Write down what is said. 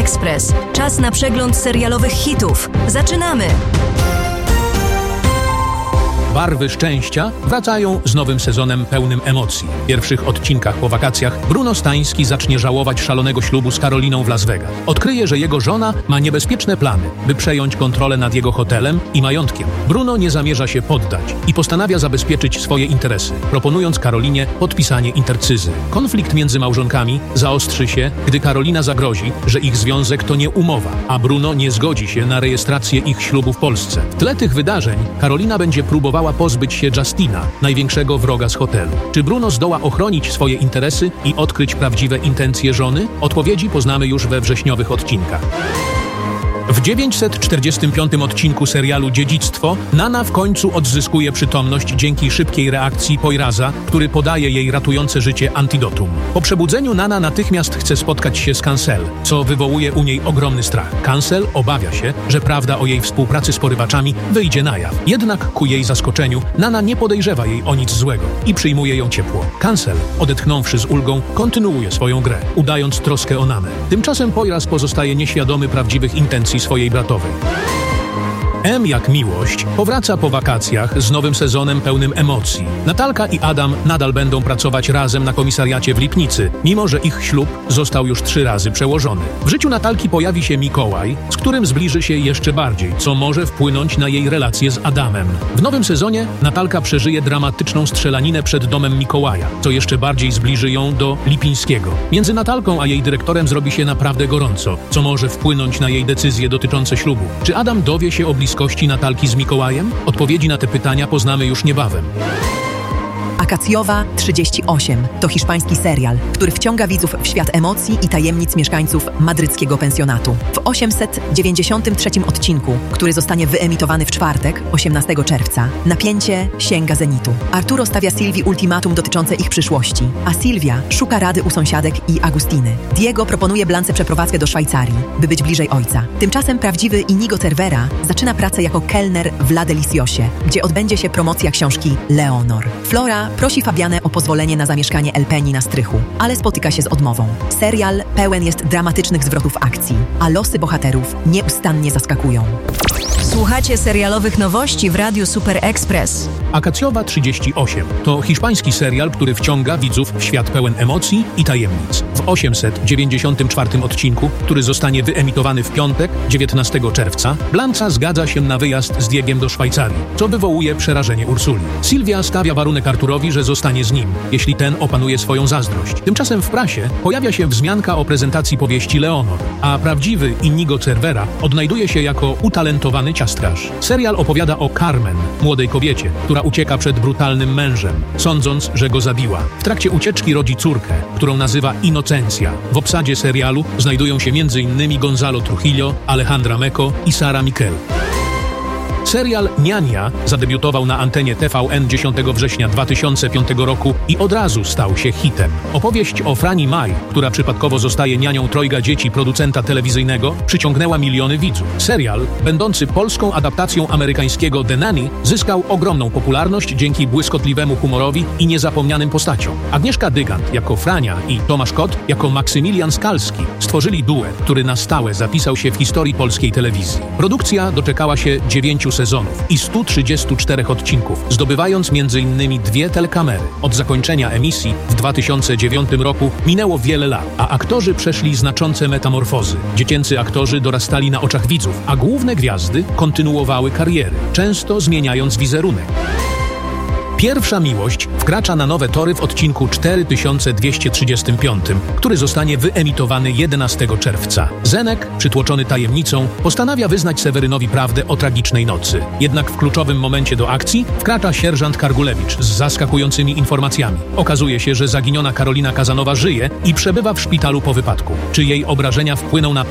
Express. Czas na przegląd serialowych hitów. Zaczynamy! Barwy szczęścia wracają z nowym sezonem pełnym emocji. W pierwszych odcinkach po wakacjach Bruno Stański zacznie żałować szalonego ślubu z Karoliną w Las Vegas. Odkryje, że jego żona ma niebezpieczne plany, by przejąć kontrolę nad jego hotelem i majątkiem. Bruno nie zamierza się poddać i postanawia zabezpieczyć swoje interesy, proponując Karolinie podpisanie intercyzy. Konflikt między małżonkami zaostrzy się, gdy Karolina zagrozi, że ich związek to nie umowa, a Bruno nie zgodzi się na rejestrację ich ślubu w Polsce. W tle tych wydarzeń Karolina będzie próbowała pozbyć się Justina, największego wroga z hotelu. Czy Bruno zdoła ochronić swoje interesy i odkryć prawdziwe intencje żony? Odpowiedzi poznamy już we wrześniowych odcinkach. W 945 odcinku serialu Dziedzictwo Nana w końcu odzyskuje przytomność dzięki szybkiej reakcji Poiraza, który podaje jej ratujące życie antidotum. Po przebudzeniu Nana natychmiast chce spotkać się z Cancel, co wywołuje u niej ogromny strach. Cancel obawia się, że prawda o jej współpracy z porywaczami wyjdzie na jaw. Jednak ku jej zaskoczeniu Nana nie podejrzewa jej o nic złego i przyjmuje ją ciepło. Cancel, odetchnąwszy z ulgą, kontynuuje swoją grę, udając troskę o Nanę. Tymczasem Poiraz pozostaje nieświadomy prawdziwych intencji swojej bratowej. M jak miłość powraca po wakacjach z nowym sezonem pełnym emocji. Natalka i Adam nadal będą pracować razem na komisariacie w Lipnicy, mimo że ich ślub został już 3 razy przełożony. W życiu Natalki pojawi się Mikołaj, z którym zbliży się jeszcze bardziej, co może wpłynąć na jej relacje z Adamem. W nowym sezonie Natalka przeżyje dramatyczną strzelaninę przed domem Mikołaja, co jeszcze bardziej zbliży ją do Lipińskiego. Między Natalką a jej dyrektorem zrobi się naprawdę gorąco, co może wpłynąć na jej decyzje dotyczące ślubu. Czy Adam dowie się o bliskości Natalki z Mikołajem? Odpowiedzi na te pytania poznamy już niebawem. Akacjowa 38 to hiszpański serial, który wciąga widzów w świat emocji i tajemnic mieszkańców madryckiego pensjonatu. W 893 odcinku, który zostanie wyemitowany w czwartek, 18 czerwca, napięcie sięga zenitu. Arturo stawia Sylwii ultimatum dotyczące ich przyszłości, a Sylwia szuka rady u sąsiadek i Agustiny. Diego proponuje Blance przeprowadzkę do Szwajcarii, by być bliżej ojca. Tymczasem prawdziwy Inigo Cervera zaczyna pracę jako kelner w La Deliciosie, gdzie odbędzie się promocja książki Leonor. Flora prosi Fabianę o pozwolenie na zamieszkanie Elpeni na strychu, ale spotyka się z odmową. Serial pełen jest dramatycznych zwrotów akcji, a losy bohaterów nieustannie zaskakują. Słuchacie serialowych nowości w Radiu Super Express. Akacjowa 38 to hiszpański serial, który wciąga widzów w świat pełen emocji i tajemnic. W 894 odcinku, który zostanie wyemitowany w piątek, 19 czerwca, Blanca zgadza się na wyjazd z Diegiem do Szwajcarii, co wywołuje przerażenie Ursuli. Sylwia stawia warunek Arturowi, że zostanie z nim, jeśli ten opanuje swoją zazdrość. Tymczasem w prasie pojawia się wzmianka o prezentacji powieści Leonor, a prawdziwy Inigo Cervera odnajduje się jako utalentowany ciastkarz. Serial opowiada o Carmen, młodej kobiecie, która ucieka przed brutalnym mężem, sądząc, że go zabiła. W trakcie ucieczki rodzi córkę, którą nazywa Inocencja. W obsadzie serialu znajdują się m.in. Gonzalo Trujillo, Alejandra Meco i Sara Miquel. Serial Niania zadebiutował na antenie TVN 10 września 2005 roku i od razu stał się hitem. Opowieść o Frani Maj, która przypadkowo zostaje nianią 3 dzieci producenta telewizyjnego, przyciągnęła miliony widzów. Serial, będący polską adaptacją amerykańskiego The Nanny, zyskał ogromną popularność dzięki błyskotliwemu humorowi i niezapomnianym postaciom. Agnieszka Dygant jako Frania i Tomasz Kot jako Maksymilian Skalski stworzyli duet, który na stałe zapisał się w historii polskiej telewizji. Produkcja doczekała się 9 sezonów i 134 odcinków, zdobywając m.in. 2 telekamery. Od zakończenia emisji w 2009 roku minęło wiele lat, a aktorzy przeszli znaczące metamorfozy. Dziecięcy aktorzy dorastali na oczach widzów, a główne gwiazdy kontynuowały kariery, często zmieniając wizerunek. Pierwsza miłość wkracza na nowe tory w odcinku 4235, który zostanie wyemitowany 11 czerwca. Zenek, przytłoczony tajemnicą, postanawia wyznać Sewerynowi prawdę o tragicznej nocy. Jednak w kluczowym momencie do akcji wkracza sierżant Kargulewicz z zaskakującymi informacjami. Okazuje się, że zaginiona Karolina Kazanowa żyje i przebywa w szpitalu po wypadku. Czy jej obrażenia wpłyną na